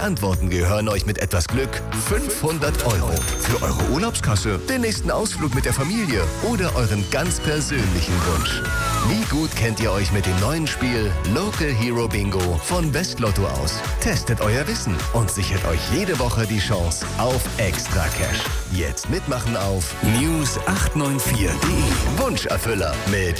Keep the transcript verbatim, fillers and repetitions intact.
Antworten gehören euch mit etwas Glück fünfhundert Euro. Für eure Urlaubskasse, den nächsten Ausflug mit der Familie oder euren ganz persönlichen Wunsch. Wie gut kennt ihr euch mit dem neuen Spiel Local Hero Bingo von Westlotto aus? Testet euer Wissen und sichert euch jede Woche die Chance auf Extra Cash. Jetzt mitmachen auf news acht neun vier punkt de. Wunscherfüller mit